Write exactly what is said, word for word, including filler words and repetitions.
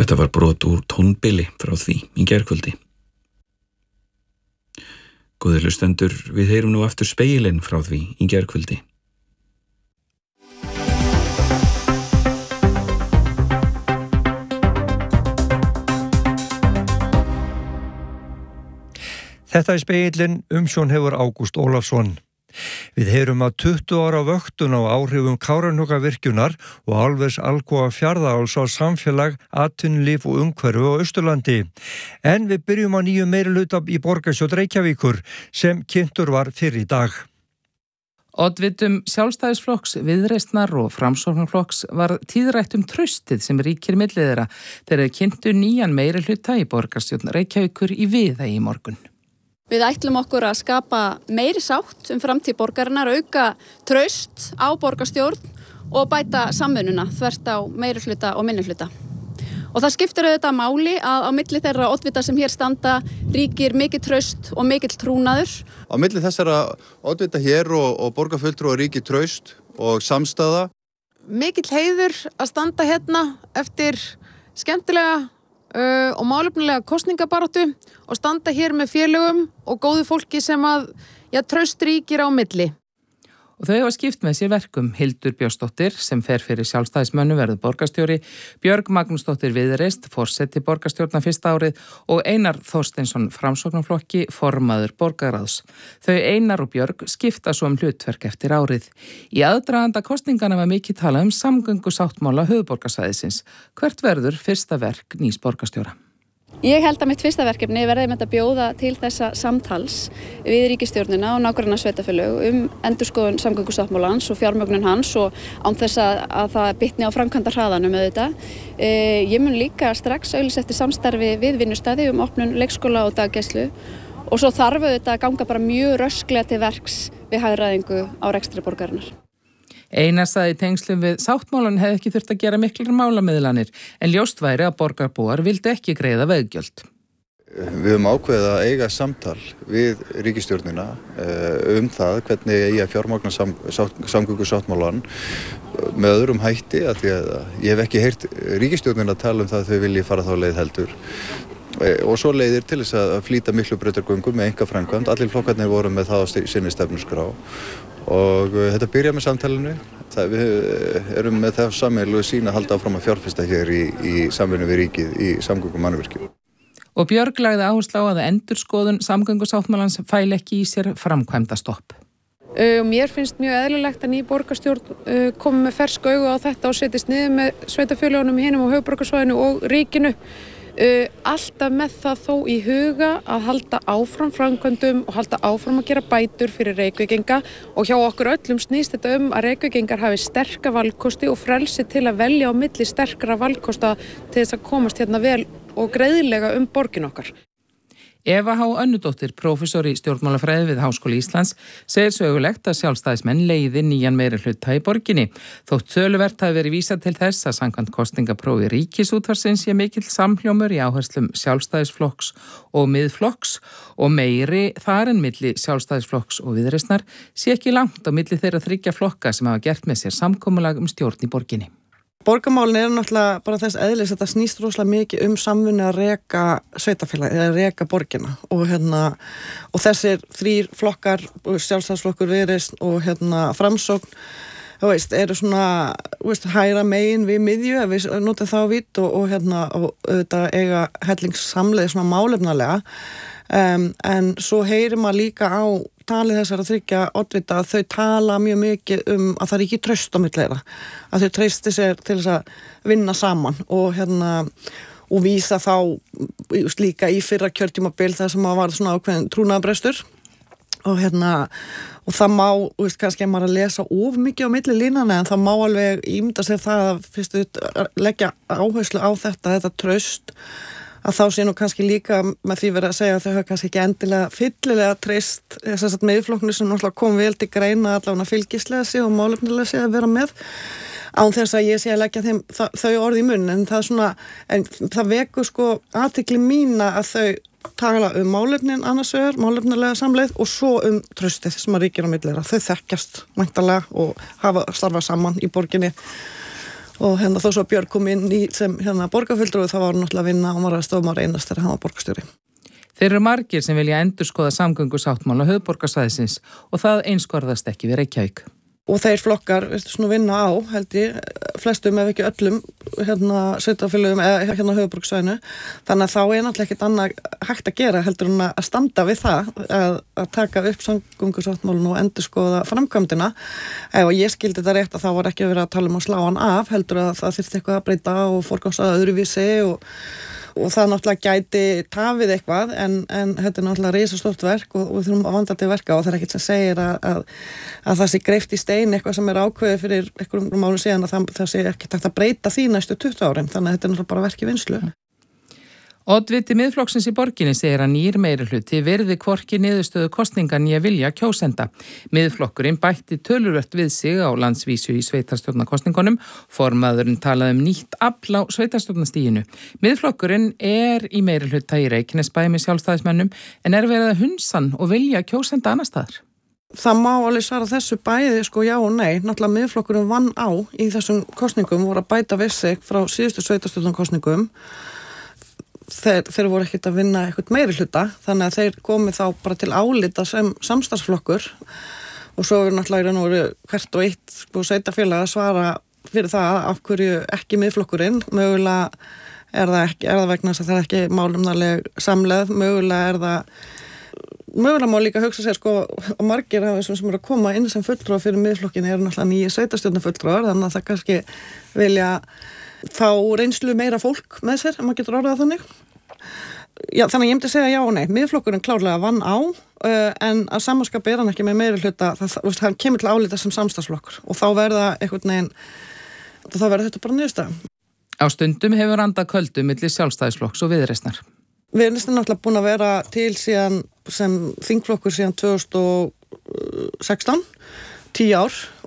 Þetta var brot úr tónbili frá því í gærkvöldi. Góðir hlustendur, við heyrum nú aftur spegilinn frá því í gærkvöldi. Þetta er spegillinn, umsjón hefur Ágúst Ólafsson. Við heyrum að tuttugu ára vöktun á áhrifum Kárahnjúkavirkjunar og álvers Alcoa Fjarðaáls á samfélag, atvinnulíf og umhverfi á Austurlandi. En við byrjum á nýju meirihluta í borgarstjórn Reykjavíkur sem kynntur var fyrr í dag. Oddvitum Sjálfstæðisflokks, Viðreisnar og Framsóknarflokks var tíðrætt um traustið sem ríkir milli þeirra þegar þeir kynntu nýjan meirihluta í borgarstjórn Reykjavíkur í Viðey í morgun. Við ætlum okkur að skapa meiri sátt um framtíð borgarinnar, auka traust á borgarstjórn og bæta samvinnuna þvert á meirihluta og minnihluta. Og það skiptir auðvitað máli að á milli þeirra oddvita sem hér standa ríkir mikið traust og mikill trúnaður. Á milli þessara oddvita hér og, og borgarfulltrúa ríkir traust og samstaða. Mikill heiður að standa hérna eftir skemmtilega uh, og málefnilega kosningabaráttu og standa hér með félögum og góðu fólki sem að já, traust ríkir á milli. Og þau hafa skipt með sér verkum. Hildur Björnsdóttir, sem fer fyrir Sjálfstæðismönnum, verður borgarstjóri, Björg Magnúsdóttir Viðreist, forseti borgarstjórnar fyrsta árið og Einar Þorsteinsson Framsóknarflokki, formaður borgarráðs. Þau Einar og Björg skipta svo um hlutverk eftir árið. Í aðdraganda kosningana var mikið talað um samgöngusáttmála höfuðborgarsvæðisins. Hvert verður fyrsta verk nýs borgarstjóra? Ég held að mitt fyrsta verkefni verði með að bjóða til þessa samtals við ríkisstjórnina og nágranna sveitarfélög um endurskoðun samgöngusáttmálans og fjármögnun hans og án þess að, að það bitni á framkvæmda hraðanum auðvitað. E, ég mun líka strax auglýsa eftir samstarfi við vinnustæði um opnun leikskóla og daggæslu og svo þarf auðvitað að ganga bara mjög rösklega til verks við hagræðingu á rekstri borgarinnar. Einar sagði í tengslum við sáttmálan hefði ekki þurft að gera miklar málamiðlanir en ljóst væri að borgarbúar vildi ekki greiða veggjöld. Við höfum ákveðið að eiga samtal við ríkisstjórnina um það hvernig eigi að fjármagna sam, samgöngusáttmálan með öðrum hætti að því að ég hef ekki heyrt ríkisstjórnina tala um það að þau vilji fara þá leið heldur. Og svo leiðir til þess að flýta miklu brautargöngum með einkaframkvæmd. Allir flokkarnir voru með það á sinni stefnuskrá. Og þetta byrja með samtalinu. Það, við erum með það sameiginlegu sýn að halda áfram að fjárfesta hér í, í samvinnu við ríkið í samgöngumannvirkjum. Og Björg lagði áherslu á að endurskoðun samgöngusáttmálans fæli ekki í sér framkvæmdastopp. Uh, mér finnst mjög eðlilegt að ný borgarstjórn uh, komi með fersk augu á þetta og setjist niður með sveitarfélögunum hinum á höfuðborgarsvæðinu og ríkinu. Uh, alltaf með það þó í huga að halda áfram framkvæmdum og halda áfram að gera bætur fyrir Reykvíkinga og hjá okkur öllum snýst þetta um að Reykvíkingar hafi sterka valkosti og frelsi til að velja á milli sterkra valkosta til þess að komast hérna vel og greiðlega um borgin okkar. Eva H. Önnudóttir, prófessor í stjórnmálafræði við Háskóla Íslands, segir sögulegt að sjálfstæðismenn leiði nýjan meirihluta í borginni. Þótt töluvert hafi verið vísað til þess að samkvæmt kosningaprófi Ríkisútvarpsins sé mikill samhljómur í áherslum Sjálfstæðisflokks og Miðflokks og meiri þar en milli Sjálfstæðisflokks og Viðreisnar sé ekki langt á milli þeirra þriggja flokka sem hafa gert með sér samkomulag um stjórn í borginni. Borgarmálin er náttúrulega bara þess eðlis að þetta snýst rosalega mikið um samvinnu að reka sveitafélagi eða reka borgina og hérna og þessir þrír flokkar, Sjálfstæðisflokkur, Viðreisn og hérna Framsókn, þú veist, eru svona, þú veist, hægra megin við miðju ef við notum þá vitt og, og hérna og auðvitað eiga hellingssamleið svona málefnalega. Um, en svo heyrir maður líka á talið þessara þriggja oddvita að þau tala mjög mikið um að það er ekki traust á milli þeirra, að þau treysti sér til þess að vinna saman og hérna og vísa þá just, líka í fyrra kjörtímabil þar sem að var svona ákveðin trúnaðarbrestur og hérna og það má, veist, kannski er maður að lesa of mikið á milli línana en það má alveg ímynda sér það að fyrstu leggja áherslu á þetta, þetta traust að þá sé nú kannski líka með því verið að segja að þau hafa kannski ekki endilega fyllilega treyst þess að miðflokknu sem náttúrulega kom vel til greina allavega fylgislega sig og málefnilega sig að vera með án þess að ég sé að leggja þeim þau orði í munn en það er svona, en það vekur sko athygli mína að þau tala um málefnin annars vegar, málefnilega samleið og svo um traustið sem að ríkir á milli þeirra. Þau þekkjast væntanlega og hafa starfað saman í borginni og hérna þó svo Björg kom inn í sem hérna borgarfulltrúi þá var hann náttúrulega að vinna og var að stofumar einast þegar hann var borgarstjóri. Þeir eru margir sem vilja endurskoða samgöngusáttmála höfuðborgarsvæðisins og það einskorðast ekki við Reykjavík. Og þeir flokkar, veistu, svona vinna á, held ég, flestum ef ekki öllum hérna sveitarfélögum eða hérna höfuðborgarsvæðinu. Þannig að þá er náttúrulega ekkert annað hægt að gera heldur en að standa við það að, að taka upp samgöngusáttmálann og endurskoða framkvæmdina. Ef ég skildi þetta rétt að þá var ekki verið að tala um að slá hann af, heldur að það þyrfti eitthvað að breyta og forgangsraða öðruvísi og og það náttúrulega gæti tafið eitthvað en, en þetta er náttúrulega risastórt verk og, og við þurfum að vanda til verka og það er ekkert sem segir að, að, að það sé greift í stein eitthvað sem er ákveðið fyrir einhverjum mánu síðan að það, það sé ekki takt að breyta því næstu tuttugu árin, þannig að þetta er náttúrulega bara verk í vinslu. Oddviti Miðflokksins í borginni segir að nýr meirihluti virði hvorki niðurstöðu kosninga né vilja kjósenda. Miðflokkurinn bætti töluvert við sig á landsvísu í sveitarstjórnarkosningunum. Formaðurinn talaði um nýtt afl á sveitarstjórnarstiginu. Miðflokkurinn er í meirihluta í Reykjanesbæ með sjálfstæðismönnum en er verið að hunsan og vilja kjósenda annar staðar. Það má alveg svara þessu bæði sko já og nei. Náttúrulega Miðflokkurinn vann á í þessum kosningum voru að bæta við sig frá síðustu sveitarstjórnarkosningum. Þeir, þeir voru ekkert að vinna eitthvað meiri hluta þannig að þeir komi þá bara til álita sem samstarfsflokkur og svo er náttúrulega nú hvert og eitt sko sveitarfélag að svara fyrir það af hverju ekki Miðflokkurinn mögulega er það ekki er það vegna þess að það er ekki málumnaleg samleið mögulega er það mögulega má líka hugsa sér sko og margir af þessum sem eru að koma inn sem fulltrúar fyrir Miðflokkin eru náttúrulega nýju sveitarstjórnarfulltrúar þannig að það kannski vilja þá reynslu meira fólk með sér, ef maður getur orðað þannig. Já, þannig að ég myndi segja já og nei. Miðflokkurinn klárlega vann á, uh, en að samanskap er hann ekki með meiri hluta, það, það, það kemur til álita sem samstarfsflokkur og þá verða einhvern veginn, þá verða þetta bara niðurstaða. Á stundum hefur andað köldu milli sjálfstæðisflokks og Viðreisnar. Viðreisnar náttúrulega búin að vera til síðan sem þingflokkur síðan tvö þúsund og sextán, tíu ár.